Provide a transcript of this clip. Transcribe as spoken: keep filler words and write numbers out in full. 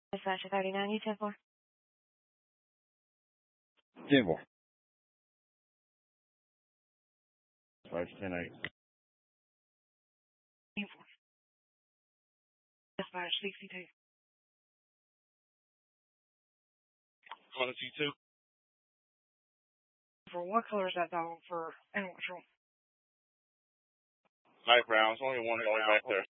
Dispatch thirty-nine, you ten four. ten four. Dispatch ten eight. ten four. Dispatch sixty-two. Quality two. For what color is that dog for animal control? Light brown. There's only one dog back there.